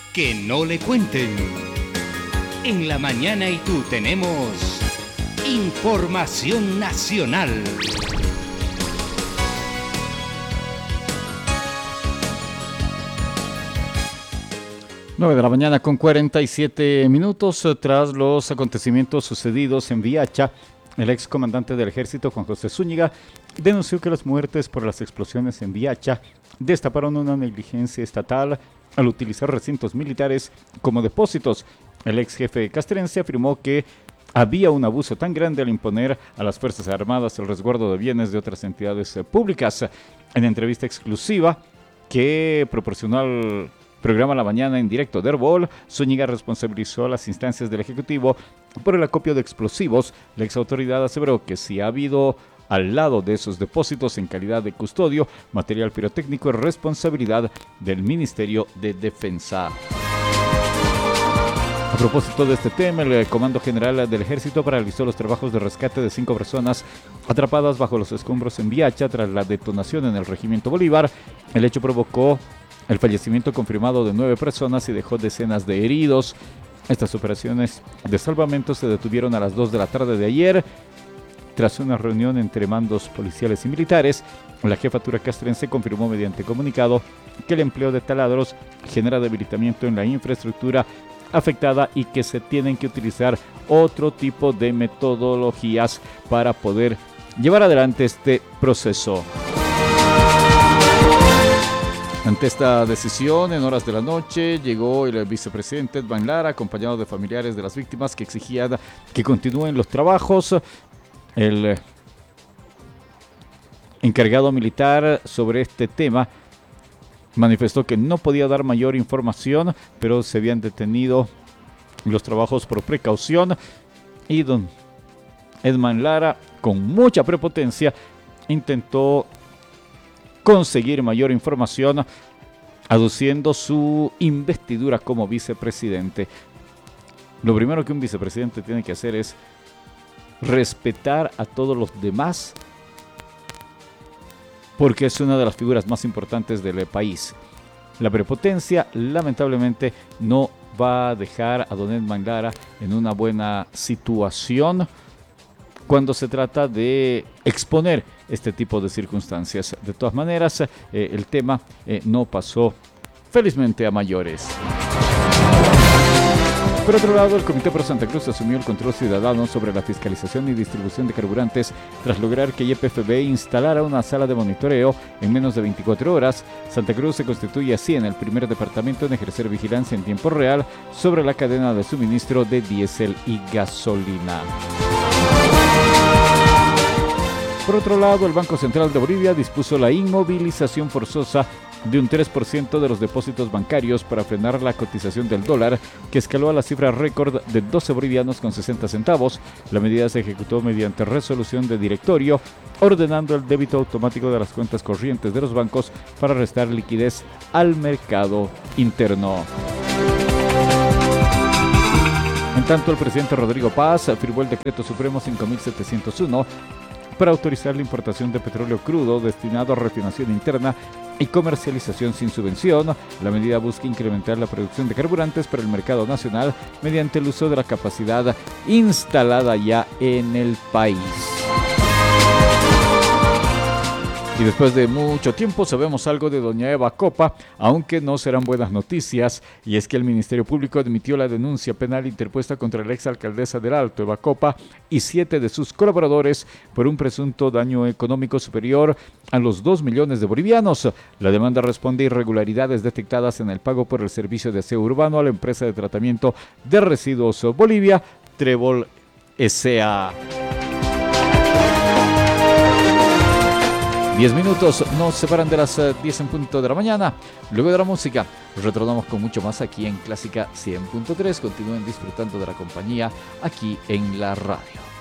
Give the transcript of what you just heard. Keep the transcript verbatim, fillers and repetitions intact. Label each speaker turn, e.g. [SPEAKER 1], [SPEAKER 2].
[SPEAKER 1] Que no le cuenten. En la mañana y tú tenemos información nacional.
[SPEAKER 2] nueve de la mañana con cuarenta y siete minutos. Tras los acontecimientos sucedidos en Viacha, el ex comandante del ejército, Juan José Zúñiga, denunció que las muertes por las explosiones en Viacha destaparon una negligencia estatal al utilizar recintos militares como depósitos. El ex jefe castrense afirmó que había un abuso tan grande al imponer a las Fuerzas Armadas el resguardo de bienes de otras entidades públicas. En entrevista exclusiva que proporcionó al programa La Mañana en directo de Herbol, Zúñiga responsabilizó a las instancias del Ejecutivo por el acopio de explosivos. La exautoridad aseveró que si ha habido al lado de esos depósitos en calidad de custodio, material pirotécnico es responsabilidad del Ministerio de Defensa. A propósito de este tema, el Comando General del Ejército paralizó los trabajos de rescate de cinco personas atrapadas bajo los escombros en Viacha tras la detonación en el Regimiento Bolívar. El hecho provocó el fallecimiento confirmado de nueve personas y dejó decenas de heridos. Estas operaciones de salvamento se detuvieron a las dos de la tarde de ayer. Tras una reunión entre mandos policiales y militares, la jefatura castrense confirmó mediante comunicado que el empleo de taladros genera debilitamiento en la infraestructura afectada y que se tienen que utilizar otro tipo de metodologías para poder llevar adelante este proceso. Ante esta decisión, en horas de la noche, llegó el vicepresidente Edman Lara, acompañado de familiares de las víctimas que exigían que continúen los trabajos. El encargado militar sobre este tema manifestó que no podía dar mayor información, pero se habían detenido los trabajos por precaución y don Edman Lara, con mucha prepotencia, intentó conseguir mayor información, aduciendo su investidura como vicepresidente. Lo primero que un vicepresidente tiene que hacer es respetar a todos los demás, porque es una de las figuras más importantes del país. La prepotencia, lamentablemente, no va a dejar a don Edman Lara en una buena situación cuando se trata de exponer este tipo de circunstancias. De todas maneras, eh, el tema eh, no pasó felizmente a mayores. Por otro lado, el Comité Pro Santa Cruz asumió el control ciudadano sobre la fiscalización y distribución de carburantes tras lograr que Y P F B instalara una sala de monitoreo en menos de veinticuatro horas. Santa Cruz se constituye así en el primer departamento en ejercer vigilancia en tiempo real sobre la cadena de suministro de diésel y gasolina. Por otro lado, el Banco Central de Bolivia dispuso la inmovilización forzosa de un tres por ciento de los depósitos bancarios para frenar la cotización del dólar, que escaló a la cifra récord de doce bolivianos con sesenta centavos. La medida se ejecutó mediante resolución de directorio, ordenando el débito automático de las cuentas corrientes de los bancos para restar liquidez al mercado interno. En tanto, el presidente Rodrigo Paz firmó el decreto supremo cinco mil setecientos uno para autorizar la importación de petróleo crudo destinado a refinación interna y comercialización sin subvención. La medida busca incrementar la producción de carburantes para el mercado nacional mediante el uso de la capacidad instalada ya en el país. Y después de mucho tiempo sabemos algo de doña Eva Copa, aunque no serán buenas noticias, y es que el Ministerio Público admitió la denuncia penal interpuesta contra la exalcaldesa del Alto, Eva Copa, y siete de sus colaboradores por un presunto daño económico superior a los dos millones de bolivianos. La demanda responde a irregularidades detectadas en el pago por el servicio de aseo urbano a la empresa de tratamiento de residuos Bolivia, Trébol S A Diez minutos nos separan de las diez en punto de la mañana. Luego de la música, retornamos con mucho más aquí en Clásica cien punto tres. Continúen disfrutando de la compañía aquí en la radio.